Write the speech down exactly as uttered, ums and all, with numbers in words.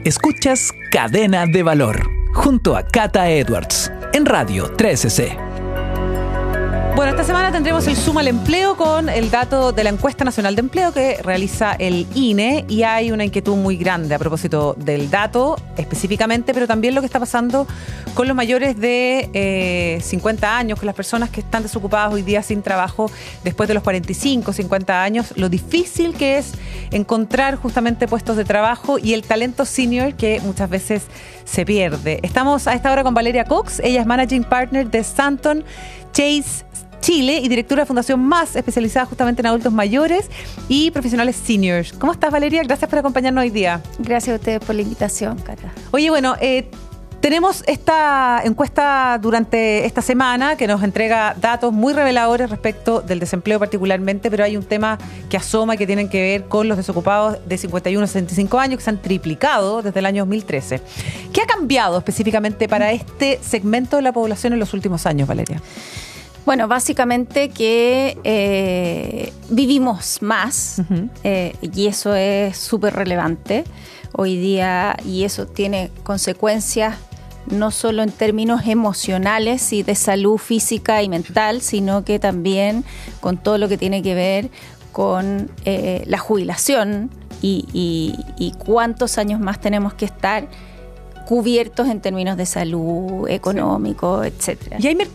Escuchas Cadena de Valor, junto a Cata Edwards, en Radio trece C. Bueno, esta semana tendremos el Zoom al empleo con el dato de la Encuesta Nacional de Empleo que realiza el I N E, y hay una inquietud muy grande a propósito del dato específicamente, pero también lo que está pasando con los mayores de eh, cincuenta años, con las personas que están desocupadas hoy día sin trabajo después de los cuarenta y cinco, cincuenta años, lo difícil que es encontrar justamente puestos de trabajo y el talento senior que muchas veces se pierde. Estamos a esta hora con Valeria Cox, ella es Managing Partner de Stanton Chase Chile y directora de Fundación Más, especializada justamente en adultos mayores y profesionales seniors. ¿Cómo estás, Valeria? Gracias por acompañarnos hoy día. Gracias a ustedes por la invitación, Cata. Oye, bueno, eh, tenemos esta encuesta durante esta semana que nos entrega datos muy reveladores respecto del desempleo particularmente, pero hay un tema que asoma que tienen que ver con los desocupados de cincuenta y uno a sesenta y cinco años que se han triplicado desde el año dos mil trece. ¿Qué ha cambiado específicamente para este segmento de la población en los últimos años, Valeria? Bueno, básicamente que eh, vivimos más, uh-huh. eh, y eso es súper relevante hoy día, y eso tiene consecuencias no solo en términos emocionales y de salud física y mental, sino que también con todo lo que tiene que ver con eh, la jubilación y, y, y cuántos años más tenemos que estar cubiertos en términos de salud, económico, sí. etcétera. ¿Y hay